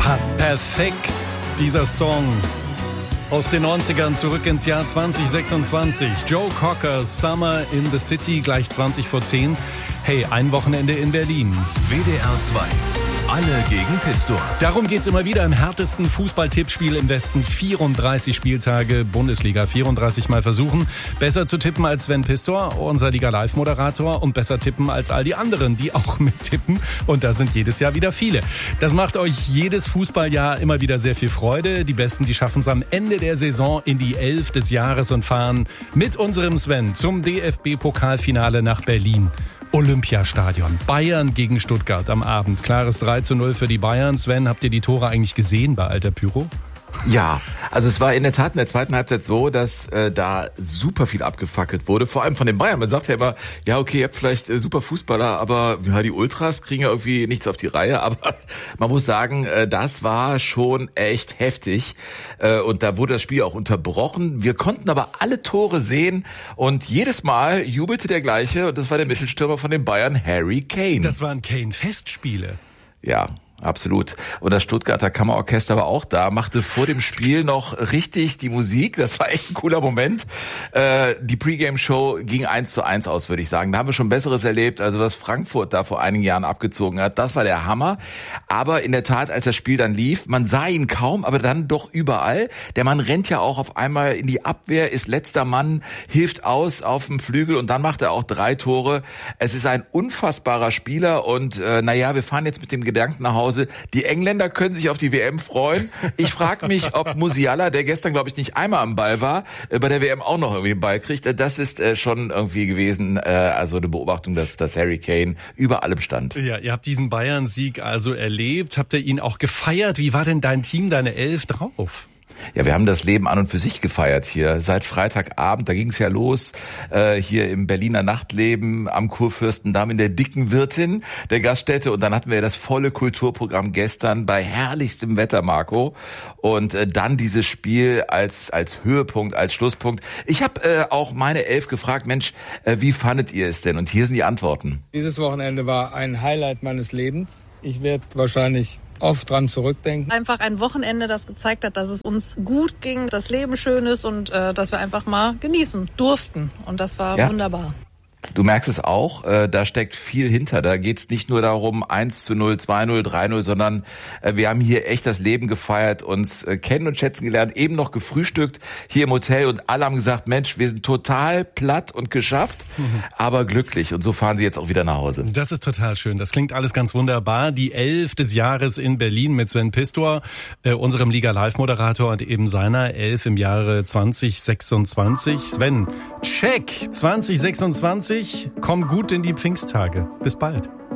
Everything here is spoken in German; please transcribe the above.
Passt perfekt, dieser Song. Aus den 90ern zurück ins Jahr 2026. Joe Cocker, Summer in the City, gleich 20 vor 10. Hey, ein Wochenende in Berlin. WDR 2. Alle gegen Pistor. Darum geht's immer wieder im härtesten Fußball-Tippspiel im Westen. 34 Spieltage Bundesliga. 34 Mal versuchen, besser zu tippen als Sven Pistor, unser Liga-Live-Moderator, und besser tippen als all die anderen, die auch mittippen. Und da sind jedes Jahr wieder viele. Das macht euch jedes Fußballjahr immer wieder sehr viel Freude. Die Besten, die schaffen es am Ende der Saison in die 11 des Jahres und fahren mit unserem Sven zum DFB-Pokalfinale nach Berlin. Olympiastadion. Bayern gegen Stuttgart am Abend. Klares 3:0 für die Bayern. Sven, habt ihr die Tore eigentlich gesehen bei Alter Pyro? Ja, also es war in der Tat in der zweiten Halbzeit so, dass da super viel abgefackelt wurde, vor allem von den Bayern. Man sagt ja immer, ja okay, ihr habt vielleicht super Fußballer, aber ja, die Ultras kriegen ja irgendwie nichts auf die Reihe. Aber man muss sagen, das war schon echt heftig und da wurde das Spiel auch unterbrochen. Wir konnten aber alle Tore sehen und jedes Mal jubelte der gleiche, und das war der Mittelstürmer von den Bayern, Harry Kane. Das waren Kane-Festspiele. Ja. Absolut. Und das Stuttgarter Kammerorchester war auch da, machte vor dem Spiel noch richtig die Musik. Das war echt ein cooler Moment. Die Pre-Game-Show ging 1:1 aus, würde ich sagen. Da haben wir schon Besseres erlebt. Also was Frankfurt da vor einigen Jahren abgezogen hat, das war der Hammer. Aber in der Tat, als das Spiel dann lief, man sah ihn kaum, aber dann doch überall. Der Mann rennt ja auch auf einmal in die Abwehr, ist letzter Mann, hilft aus auf dem Flügel und dann macht er auch 3 Tore. Es ist ein unfassbarer Spieler und wir fahren jetzt mit dem Gedanken nach Hause. Die Engländer können sich auf die WM freuen. Ich frage mich, ob Musiala, der gestern, glaube ich, nicht einmal am Ball war, bei der WM auch noch irgendwie den Ball kriegt. Das ist schon irgendwie gewesen, also eine Beobachtung, dass Harry Kane über allem stand. Ja, ihr habt diesen Bayern-Sieg also erlebt. Habt ihr ihn auch gefeiert? Wie war denn dein Team, deine 11 drauf? Ja, wir haben das Leben an und für sich gefeiert hier. Seit Freitagabend, da ging es ja los, hier im Berliner Nachtleben am Kurfürstendamm in der Dicken Wirtin, der Gaststätte. Und dann hatten wir das volle Kulturprogramm gestern bei herrlichstem Wetter, Marco. Und dann dieses Spiel als Höhepunkt, als Schlusspunkt. Ich habe auch meine 11 gefragt, Mensch, wie fandet ihr es denn? Und hier sind die Antworten. Dieses Wochenende war ein Highlight meines Lebens. Ich werde wahrscheinlich oft dran zurückdenken. Einfach ein Wochenende, das gezeigt hat, dass es uns gut ging, das Leben schön ist und dass wir einfach mal genießen durften. Und das war wunderbar. Du merkst es auch, da steckt viel hinter. Da geht's nicht nur darum 1:0, 2:0, 3:0, sondern wir haben hier echt das Leben gefeiert, uns kennen und schätzen gelernt, eben noch gefrühstückt hier im Hotel und alle haben gesagt, Mensch, wir sind total platt und geschafft, aber glücklich. Und so fahren sie jetzt auch wieder nach Hause. Das ist total schön. Das klingt alles ganz wunderbar. Die 11 des Jahres in Berlin mit Sven Pistor, unserem Liga-Live-Moderator, und eben seiner 11 im Jahre 2026. Sven, check 2026. Komm gut in die Pfingsttage. Bis bald.